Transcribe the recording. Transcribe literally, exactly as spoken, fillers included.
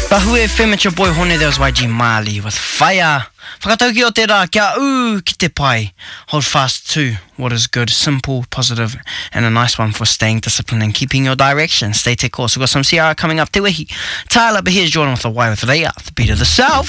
Pahu F M, it's your boy Hone, there was Y G Mali with Fire. Whakatau ki o te rā, kia u ki te pai. Hold fast to what is good, simple, positive, and a nice one for staying disciplined and keeping your direction. Stay take course. We've got some C R coming up. Te wehi. Tyler, but here's Jordan with the Y with Ray up, the beat of the South.